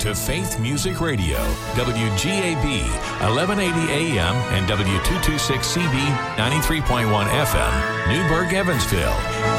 to Faith Music Radio, WGAB, 1180 AM and W226CB, 93.1 FM, Newburgh, Evansville.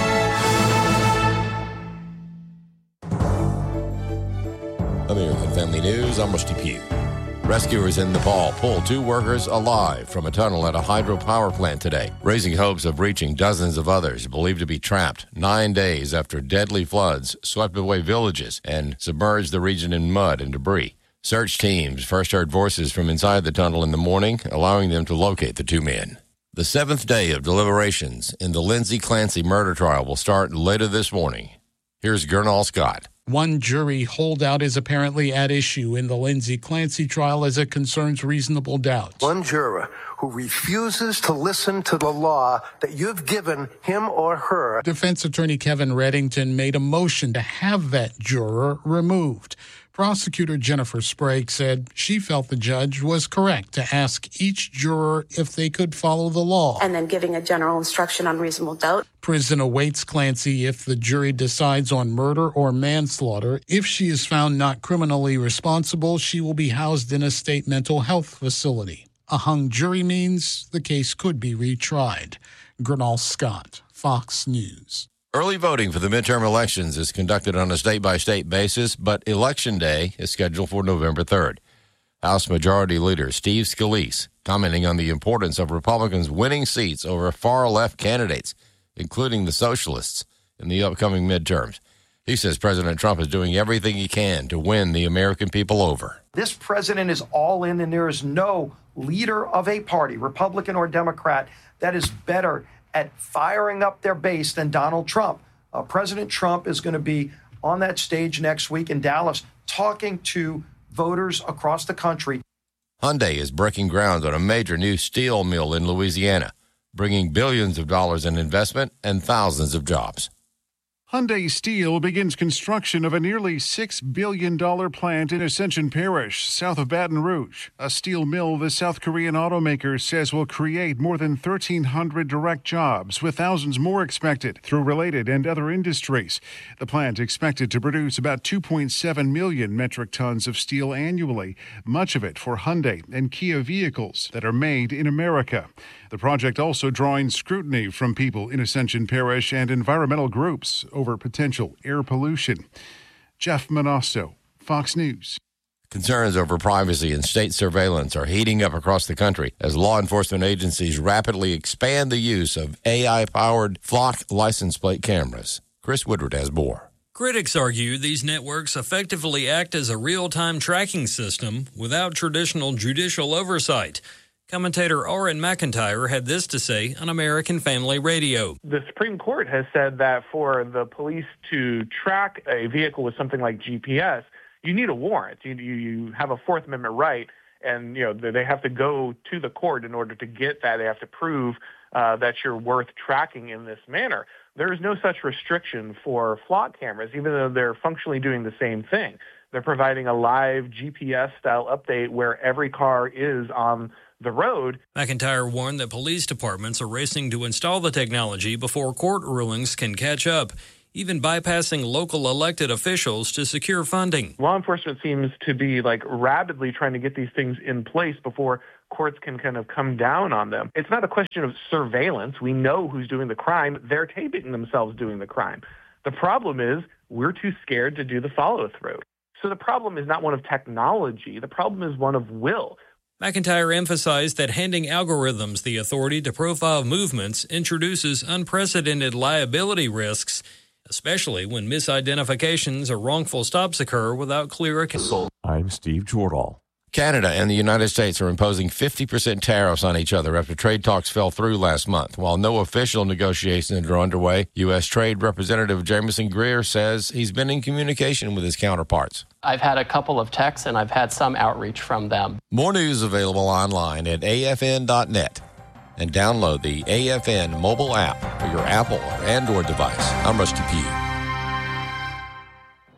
American Family News, I'm Rusty Pugh. Rescuers in Nepal pulled 2 workers alive from a tunnel at a hydropower plant today, raising hopes of reaching dozens of others believed to be trapped 9 days after deadly floods swept away villages and submerged the region in mud and debris. Search teams first heard voices from inside the tunnel in the morning, allowing them to locate the 2 men. The 7th day of deliberations in the Lindsay Clancy murder trial will start later this morning. Here's Gernal Scott. One jury holdout is apparently at issue in the Lindsay Clancy trial as it concerns reasonable doubt. One juror who refuses to listen to the law that you've given him or her. Defense attorney Kevin Reddington made a motion to have that juror removed. Prosecutor Jennifer Sprague said she felt the judge was correct to ask each juror if they could follow the law. And then giving a general instruction on reasonable doubt. Prison awaits Clancy if the jury decides on murder or manslaughter. If she is found not criminally responsible, she will be housed in a state mental health facility. A hung jury means the case could be retried. Gernal Scott, Fox News. Early voting for the midterm elections is conducted on a state-by-state basis, but Election Day is scheduled for November 3rd. House Majority Leader Steve Scalise commenting on the importance of Republicans winning seats over far-left candidates, including the socialists, in the upcoming midterms. He says President Trump is doing everything he can to win the American people over. This president is all in, and there is no leader of a party, Republican or Democrat, that is better at firing up their base than Donald Trump. President Trump is going to be on that stage next week in Dallas talking to voters across the country. Hyundai is breaking ground on a major new steel mill in Louisiana, bringing billions of dollars in investment and thousands of jobs. Hyundai Steel begins construction of a nearly $6 billion plant in Ascension Parish, south of Baton Rouge. A steel mill the South Korean automaker says will create more than 1,300 direct jobs, with thousands more expected through related and other industries. The plant expected to produce about 2.7 million metric tons of steel annually, much of it for Hyundai and Kia vehicles that are made in America. The project also drawing scrutiny from people in Ascension Parish and environmental groups over potential air pollution. Jeff Manasso, Fox News. Concerns over privacy and state surveillance are heating up across the country as law enforcement agencies rapidly expand the use of AI-powered flock license plate cameras. Chris Woodward has more. Critics argue these networks effectively act as a real-time tracking system without traditional judicial oversight. Commentator Orrin McIntyre had this to say on American Family Radio. The Supreme Court has said that for the police to track a vehicle with something like GPS, you need a warrant. You have a Fourth Amendment right, and they have to go to the court in order to get that. They have to prove that you're worth tracking in this manner. There is no such restriction for flock cameras, even though they're functionally doing the same thing. They're providing a live GPS-style update where every car is on the road. McIntyre warned that police departments are racing to install the technology before court rulings can catch up, even bypassing local elected officials to secure funding. Law enforcement seems to be rapidly trying to get these things in place before courts can kind of come down on them. It's not a question of surveillance. We know who's doing the crime. They're taping themselves doing the crime. The problem is we're too scared to do the follow-through. So the problem is not one of technology. The problem is one of will. McIntyre emphasized that handing algorithms the authority to profile movements introduces unprecedented liability risks, especially when misidentifications or wrongful stops occur without clear account. I'm Steve Jordahl. Canada and the United States are imposing 50% tariffs on each other after trade talks fell through last month. While no official negotiations are underway, U.S. Trade Representative Jameson Greer says he's been in communication with his counterparts. I've had a couple of texts and I've had some outreach from them. More news available online at afn.net and download the AFN mobile app for your Apple or Android device. I'm Rusty Pugh.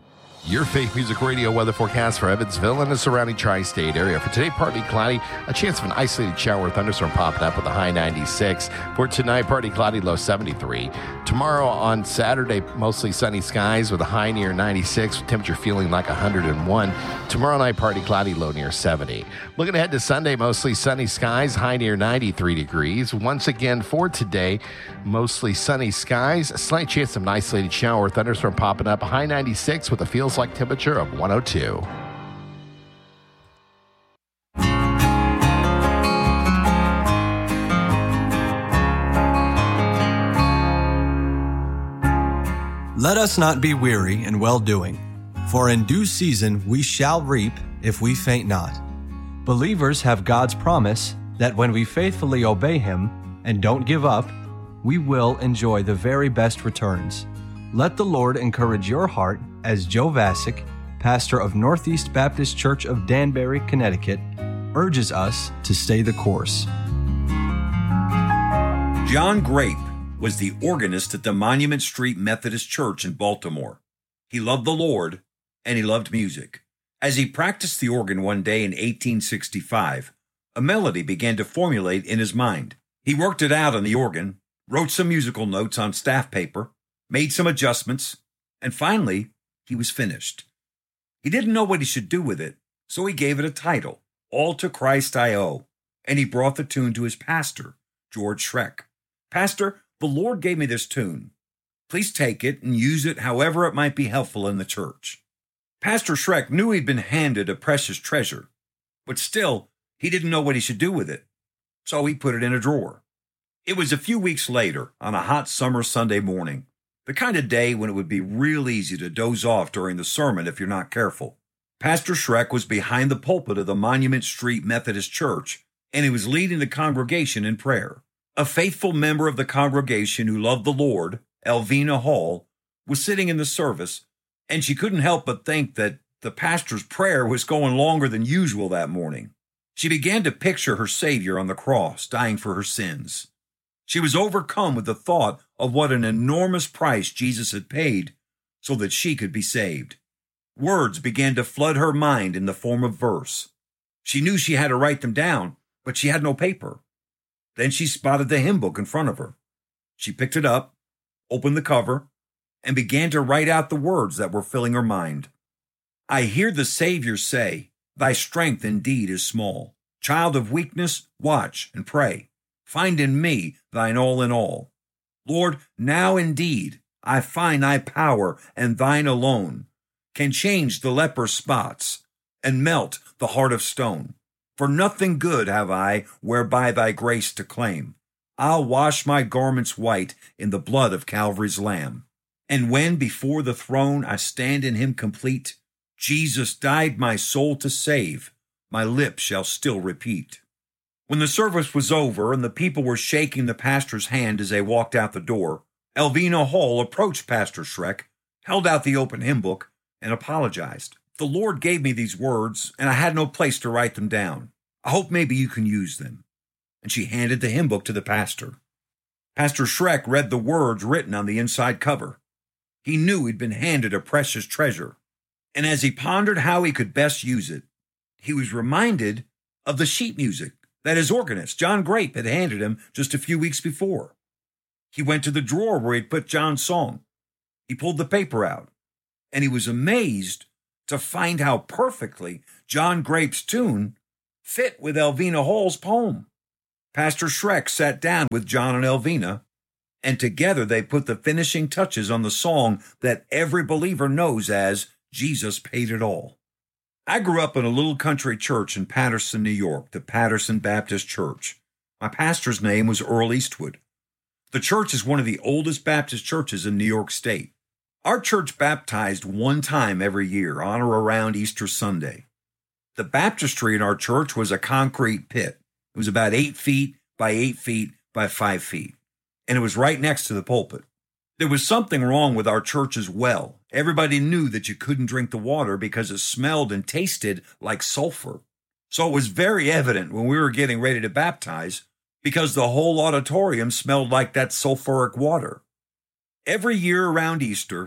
Your Faith Music Radio weather forecast for Evansville and the surrounding tri-state area. For today, partly cloudy, a chance of an isolated shower or thunderstorm popping up with a high 96. For tonight, partly cloudy, low 73. Tomorrow on Saturday, mostly sunny skies with a high near 96, with temperature feeling like 101. Tomorrow night, partly cloudy, low near 70. Looking ahead to Sunday, mostly sunny skies, high near 93 degrees. Once again for today, mostly sunny skies, a slight chance of an isolated shower or thunderstorm popping up, a high 96 with a feels like temperature of 102. Let us not be weary in well-doing, for in due season we shall reap if we faint not. Believers have God's promise that when we faithfully obey Him and don't give up, we will enjoy the very best returns. Let the Lord encourage your heart as Joe Vasick, pastor of Northeast Baptist Church of Danbury, Connecticut, urges us to stay the course. John Grape was the organist at the Monument Street Methodist Church in Baltimore. He loved the Lord, and he loved music. As he practiced the organ one day in 1865, a melody began to formulate in his mind. He worked it out on the organ, wrote some musical notes on staff paper, made some adjustments, and finally, he was finished. He didn't know what he should do with it, so he gave it a title, All to Christ I Owe, and he brought the tune to his pastor, George Schreck. Pastor, the Lord gave me this tune. Please take it and use it however it might be helpful in the church. Pastor Schreck knew he'd been handed a precious treasure, but still, he didn't know what he should do with it, so he put it in a drawer. It was a few weeks later, on a hot summer Sunday morning, the kind of day when it would be real easy to doze off during the sermon if you're not careful. Pastor Schreck was behind the pulpit of the Monument Street Methodist Church, and he was leading the congregation in prayer. A faithful member of the congregation who loved the Lord, Elvina Hall, was sitting in the service, and she couldn't help but think that the pastor's prayer was going longer than usual that morning. She began to picture her Savior on the cross, dying for her sins. She was overcome with the thought of what an enormous price Jesus had paid so that she could be saved. Words began to flood her mind in the form of verse. She knew she had to write them down, but she had no paper. Then she spotted the hymn book in front of her. She picked it up, opened the cover, and began to write out the words that were filling her mind. I hear the Savior say, Thy strength indeed is small. Child of weakness, watch and pray. Find in me thine all in all. Lord, now indeed I find thy power, and thine alone can change the leper's spots and melt the heart of stone. For nothing good have I whereby thy grace to claim. I'll wash my garments white in the blood of Calvary's Lamb. And when before the throne I stand in him complete, Jesus died my soul to save, my lips shall still repeat. When the service was over and the people were shaking the pastor's hand as they walked out the door, Elvina Hall approached Pastor Schreck, held out the open hymn book, and apologized. The Lord gave me these words, and I had no place to write them down. I hope maybe you can use them. And she handed the hymn book to the pastor. Pastor Schreck read the words written on the inside cover. He knew he'd been handed a precious treasure, and as he pondered how he could best use it, he was reminded of the sheet music that his organist, John Grape, had handed him just a few weeks before. He went to the drawer where he'd put John's song. He pulled the paper out, and he was amazed to find how perfectly John Grape's tune fit with Elvina Hall's poem. Pastor Schreck sat down with John and Elvina, and together they put the finishing touches on the song that every believer knows as Jesus Paid It All. I grew up in a little country church in Paterson, New York, the Paterson Baptist Church. My pastor's name was Earl Eastwood. The church is one of the oldest Baptist churches in New York State. Our church baptized one time every year, on or around Easter Sunday. The baptistry in our church was a concrete pit. It was about 8 feet by 8 feet by 5 feet, and it was right next to the pulpit. There was something wrong with our church's well. Everybody knew that you couldn't drink the water because it smelled and tasted like sulfur. So it was very evident when we were getting ready to baptize because the whole auditorium smelled like that sulfuric water. Every year around Easter,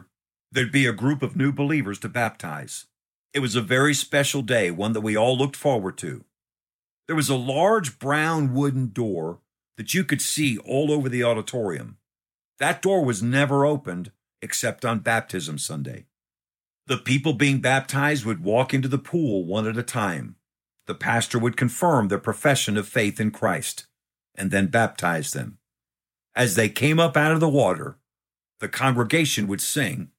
there'd be a group of new believers to baptize. It was a very special day, one that we all looked forward to. There was a large brown wooden door that you could see all over the auditorium. That door was never opened except on Baptism Sunday. The people being baptized would walk into the pool one at a time. The pastor would confirm their profession of faith in Christ and then baptize them. As they came up out of the water, the congregation would sing,